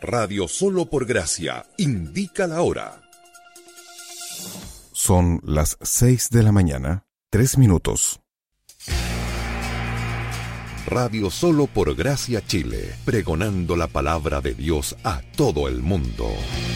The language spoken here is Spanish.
Radio Solo por Gracia indica la hora. Son las 6 de la mañana, 3 minutos. Radio Solo por Gracia Chile, pregonando la palabra de Dios a todo el mundo.